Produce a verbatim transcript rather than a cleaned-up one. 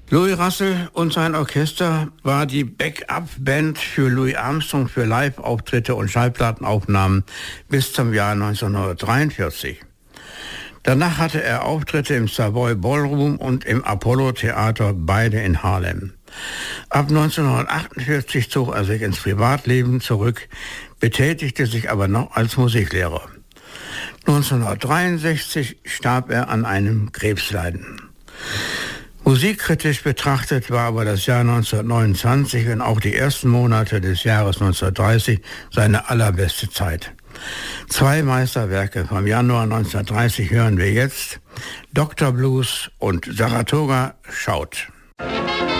Louis Russell und sein Orchester war die Backup-Band für Louis Armstrong für Live-Auftritte und Schallplattenaufnahmen bis zum Jahr neunzehnhundertdreiundvierzig. Danach hatte er Auftritte im Savoy Ballroom und im Apollo Theater, beide in Harlem. Ab neunzehnhundertachtundvierzig zog er sich ins Privatleben zurück, betätigte sich aber noch als Musiklehrer. neunzehnhundertdreiundsechzig starb er an einem Krebsleiden. Musikkritisch betrachtet war aber das Jahr neunzehnhundertneunundzwanzig und auch die ersten Monate des Jahres neunzehnhundertdreißig seine allerbeste Zeit. Zwei Meisterwerke vom Januar neunzehnhundertdreißig hören wir jetzt: Doktor Blues und Saratoga schaut.